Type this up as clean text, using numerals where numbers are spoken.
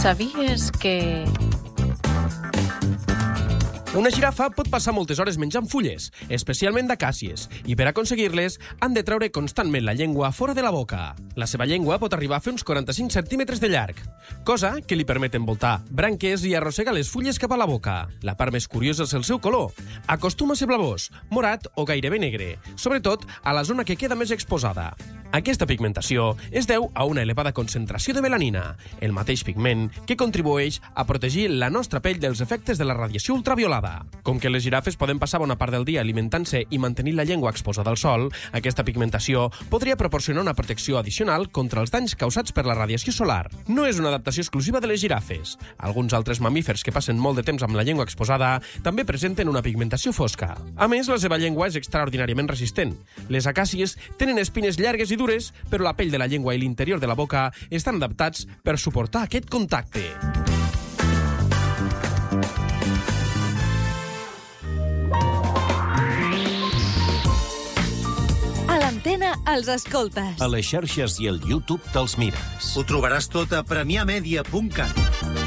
Sabies que... Una girafa pot passar moltes hores menjant fulles, especialment d'acàcies, i per aconseguir-les han de treure constantment la llengua fora de la boca. La seva llengua pot arribar a fer uns 45 centímetres de llarg, cosa que li permet envoltar branques i arrossegar les fulles cap a la boca. La part més curiosa és el seu color. Acostuma a ser blavós, morat o gairebé negre, sobretot a la zona que queda més exposada. Aquesta pigmentació es deu a una elevada concentració de melanina, el mateix pigment que contribueix a protegir la nostra pell dels efectes de la radiació ultraviolada. Com que les girafes poden passar bona part del dia alimentant-se i mantenir la llengua exposada al sol, aquesta pigmentació podria proporcionar una protecció addicional contra els danys causats per la radiació solar. No és una adaptació exclusiva de les girafes. Alguns altres mamífers que passen molt de temps amb la llengua exposada també presenten una pigmentació fosca. A més, la seva llengua és extraordinàriament resistent. Les acàcies tenen espines llargues i dures, però la pell de la llengua i l'interior de la boca estan adaptats per suportar aquest contacte. A l'antena els escoltes. A les xarxes i al YouTube te'ls mires. Ho trobaràs tot a premiamedia.cat.